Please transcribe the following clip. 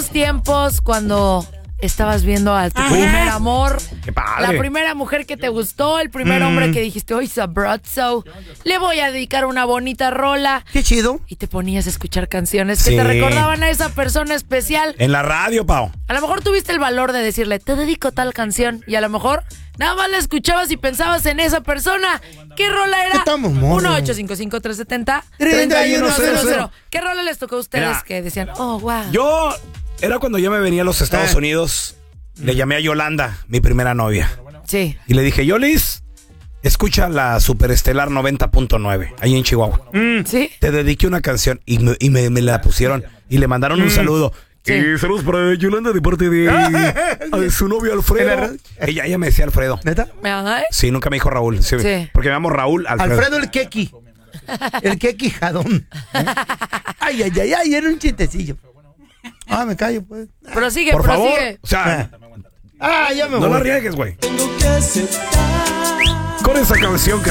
aquellos tiempos cuando estabas viendo a tu primer amor, ¡Qué padre! la primera mujer que te gustó, el primer hombre que dijiste, hoy sabroso, le voy a dedicar una bonita rola. Qué chido. Y te ponías a escuchar canciones que Sí. te recordaban a esa persona especial. En la radio, Pau. A lo mejor tuviste el valor de decirle, te dedico tal canción. Y a lo mejor nada más la escuchabas y pensabas en esa persona. ¿Qué rola era? Estamos morros. 1-855-370-3100. ¿Qué rola les tocó a ustedes Mira, que decían, oh, wow? Yo, era cuando yo me venía a los Estados Unidos, le llamé a Yolanda, mi primera novia. Sí. Y le dije, Yolis, escucha la Superestelar 90.9, ahí en Chihuahua. ¿Sí? Te dediqué una canción y me la pusieron y le mandaron un saludo. Sí. Y saludos para Yolanda de parte de su novio Alfredo. Ella me decía Alfredo. ¿Neta? Ajá. Sí, nunca me dijo Raúl. Sí, Sí. Porque me llamo Raúl Alfredo. Alfredo el Keki. El Keki Jadón. Ay, era un chistecillo. Me callo, pues. Prosigue, Por favor. prosigue. O sea, Ya me no la voy. riegues, güey. Con esa canción que